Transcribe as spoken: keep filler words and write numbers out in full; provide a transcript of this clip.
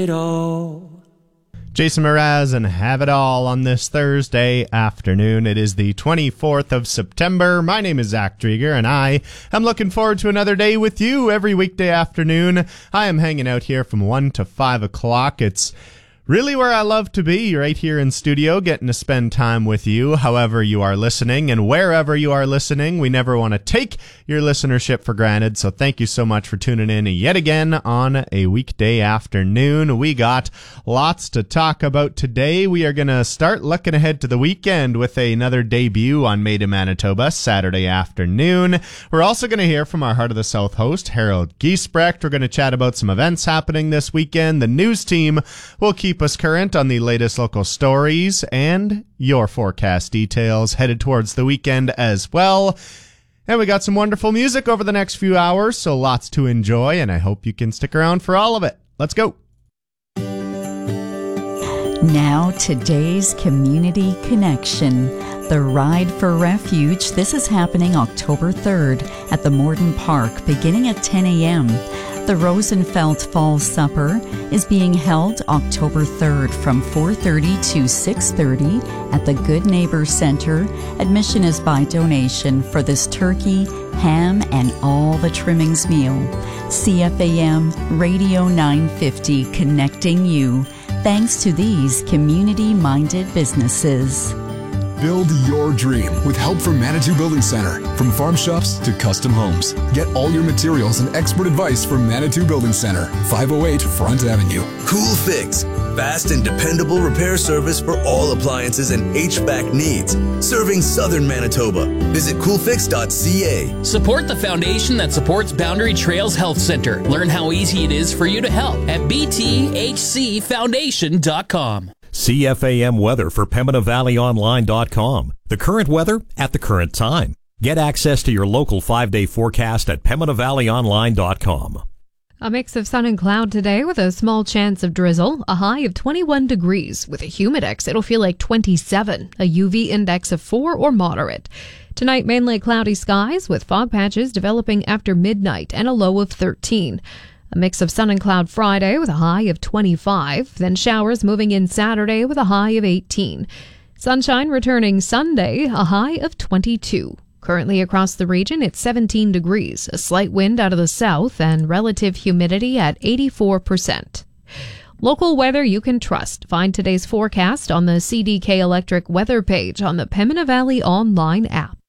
Jason Mraz and Have It All on this Thursday afternoon. It is the twenty-fourth of September. My name is Zach Drieger, and I am looking forward to another day with you every weekday afternoon. I am hanging out here from one to five o'clock. It's really where I love to be, right here in studio, getting to spend time with you, however you are listening, and wherever you are listening. We never want to take your listenership for granted, so thank you so much for tuning in yet again on a weekday afternoon. We got lots to talk about today. We are going to start looking ahead to the weekend with another debut on Made in Manitoba Saturday afternoon. We're also going to hear from our Heart of the South host, Harold Giesbrecht. We're going to chat about some events happening this weekend. The news team will keep us current on the latest local stories and your forecast details headed towards the weekend as well. And we got some wonderful music over the next few hours, so lots to enjoy, and I hope you can stick around for all of it. Let's go. Now, today's Community Connection, the Ride for Refuge. This is happening October third at the Morden Park, beginning at ten a.m. The Rosenfeld Fall Supper is being held October third from four thirty to six thirty at the Good Neighbor Center. Admission is by donation for this turkey, ham, and all the trimmings meal. C F A M Radio nine fifty, connecting you. Thanks to these community-minded businesses. Build your dream with help from Manitou Building Center. From farm shops to custom homes. Get all your materials and expert advice from Manitou Building Center, five oh eight Front Avenue. Cool Fix. Fast and dependable repair service for all appliances and H V A C needs. Serving Southern Manitoba. Visit cool fix dot c a. Support the foundation that supports Boundary Trails Health Center. Learn how easy it is for you to help at b t h c foundation dot com. C F A M weather for Pembina Valley Online dot com. The current weather at the current time. Get access to your local five-day forecast at Pembina Valley Online dot com. A mix of sun and cloud today with a small chance of drizzle, a high of twenty-one degrees. With a humidex, it'll feel like twenty-seven, a U V index of four or moderate. Tonight, mainly cloudy skies with fog patches developing after midnight and a low of thirteen. A mix of sun and cloud Friday with a high of twenty-five, then showers moving in Saturday with a high of eighteen. Sunshine returning Sunday, a high of twenty-two. Currently across the region, it's seventeen degrees, a slight wind out of the south, and relative humidity at eighty-four percent. Local weather you can trust. Find today's forecast on the C D K Electric weather page on the Pembina Valley Online app.